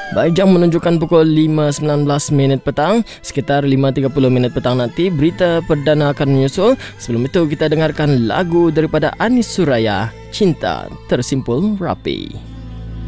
Baik, jam menunjukkan pukul 5.19 minit petang. Sekitar 5.30 minit petang nanti berita perdana akan menyusul. Sebelum itu kita dengarkan lagu daripada Anis Suraya, Cinta Tersimpul Rapi.